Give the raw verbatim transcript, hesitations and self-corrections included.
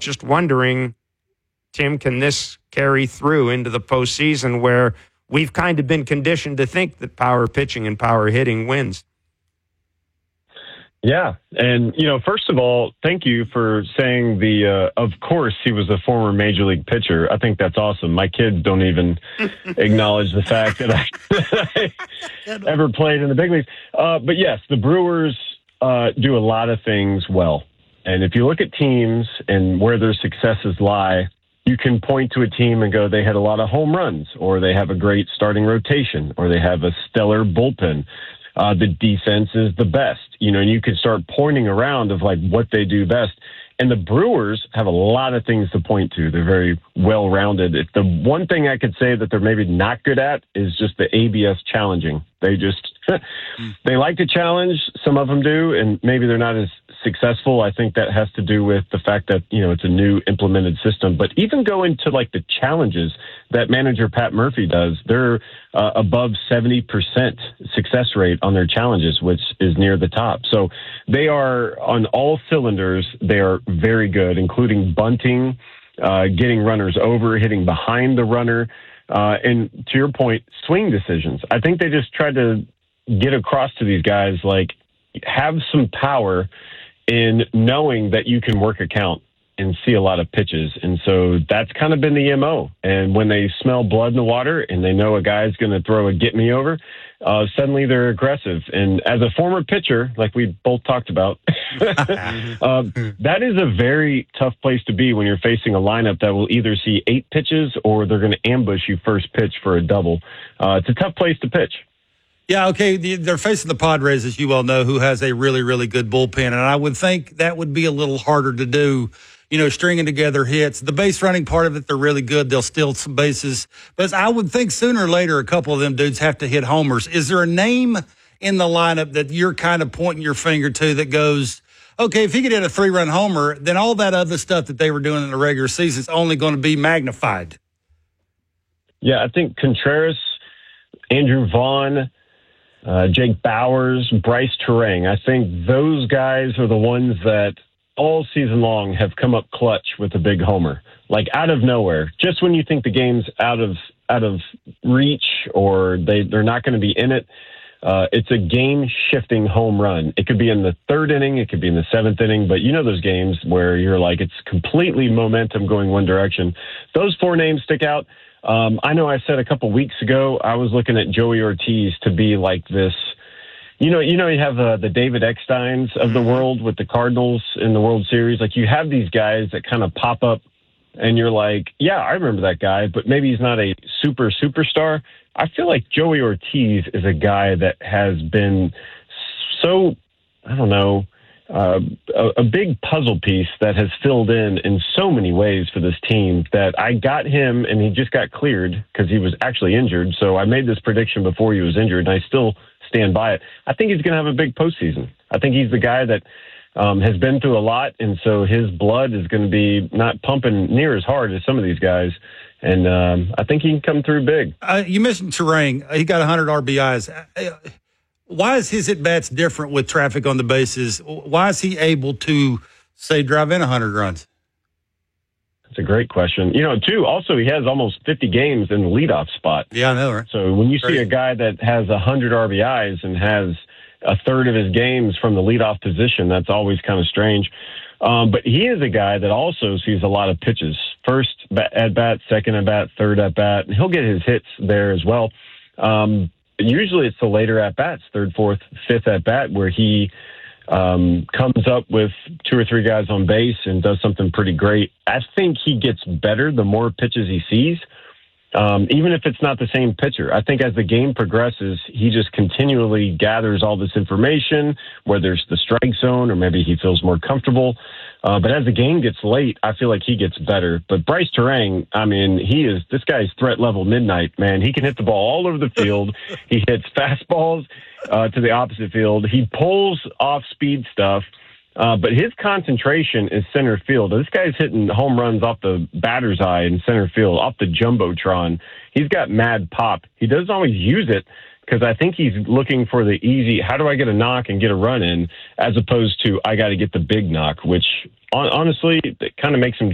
just wondering, Tim, can this carry through into the postseason where we've kind of been conditioned to think that power pitching and power hitting wins? Yeah. And, you know, first of all, thank you for saying the, uh, of course, he was a former major league pitcher. I think that's awesome. My kids don't even acknowledge the fact that I, that I ever played in the big leagues. Uh, but yes, the Brewers uh, do a lot of things well. And if you look at teams and where their successes lie, you can point to a team and go, they had a lot of home runs, or they have a great starting rotation, or they have a stellar bullpen. Uh, the defense is the best, you know, and you can start pointing around of like what they do best. And the Brewers have a lot of things to point to. They're very well-rounded. If the one thing I could say that they're maybe not good at is just the A B S challenging. They just, they like to challenge. Some of them do, and maybe they're not as successful. I think that has to do with the fact that, you know, it's a new implemented system. But even go into like the challenges that manager Pat Murphy does, they're uh, above seventy percent success rate on their challenges, which is near the top. So they are on all cylinders. They are very good, including bunting, uh, getting runners over, hitting behind the runner. Uh, and to your point, swing decisions. I think they just tried to get across to these guys, like, have some power in knowing that you can work a count and see a lot of pitches. And so that's kind of been the M O. And when they smell blood in the water and they know a guy's going to throw a get me over, uh, suddenly they're aggressive. And as a former pitcher, like we both talked about, uh, that is a very tough place to be when you're facing a lineup that will either see eight pitches or they're going to ambush you first pitch for a double. Uh, it's a tough place to pitch. Yeah, okay, they're facing the Padres, as you well know, who has a really, really good bullpen, and I would think that would be a little harder to do, you know, stringing together hits. The base running part of it, they're really good. They'll steal some bases. But I would think sooner or later a couple of them dudes have to hit homers. Is there a name in the lineup that you're kind of pointing your finger to that goes, okay, if he could hit a three-run homer, then all that other stuff that they were doing in the regular season is only going to be magnified? Yeah, I think Contreras, Andrew Vaughn, Uh, Jake Bowers, Bryce Terang. I think those guys are the ones that all season long have come up clutch with a big homer, like out of nowhere. Just when you think the game's out of out of reach or they, they're not going to be in it, uh, it's a game-shifting home run. It could be in the third inning, it could be in the seventh inning, but you know those games where you're like, it's completely momentum going one direction. Those four names stick out. Um, I know I said a couple weeks ago, I was looking at Joey Ortiz to be like this. You know, you know, you have uh, the David Ecksteins of the world with the Cardinals in the World Series. Like you have these guys that kind of pop up and you're like, yeah, I remember that guy, but maybe he's not a super superstar. I feel like Joey Ortiz is a guy that has been so, I don't know, Uh, a, a big puzzle piece that has filled in in so many ways for this team that I got him and he just got cleared because he was actually injured. So I made this prediction before he was injured and I still stand by it. I think he's going to have a big postseason. I think he's the guy that um, has been through a lot. And so his blood is going to be not pumping near as hard as some of these guys. And um, I think he can come through big. Uh, you mentioned Terang. He got one hundred R B Is. Uh, Why is his at-bats different with traffic on the bases? Why is he able to, say, drive in one hundred runs? That's a great question. You know, too, also he has almost fifty games in the leadoff spot. Yeah, I know, right? So when you Crazy. see a guy that has one hundred R B Is and has a third of his games from the leadoff position, that's always kind of strange. Um, but he is a guy that also sees a lot of pitches. First at-bat, second at-bat, third at-bat. And he'll get his hits there as well. Um Usually it's the later at-bats, third, fourth, fifth at-bat, where he um, comes up with two or three guys on base and does something pretty great. I think he gets better the more pitches he sees, um, even if it's not the same pitcher. I think as the game progresses, he just continually gathers all this information, whether it's the strike zone or maybe he feels more comfortable. Uh, but as the game gets late, I feel like he gets better. But Bryce Terang, I mean, he is, this guy's threat level midnight, man. He can hit the ball all over the field. He hits fastballs uh, to the opposite field. He pulls off speed stuff. Uh, but his concentration is center field. This guy's hitting home runs off the batter's eye in center field, off the Jumbotron. He's got mad pop. He doesn't always use it because I think he's looking for the easy, how do I get a knock and get a run in, as opposed to I got to get the big knock, which honestly, it kind of makes him